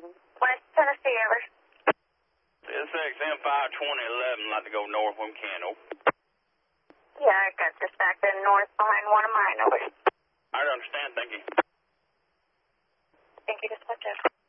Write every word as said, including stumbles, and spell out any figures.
West Tennessee, over. S X M five twenty eleven, like to go north when we can, over. Yeah, I got this back then north behind one of mine, over. I understand, thank you. Thank you, dispatcher.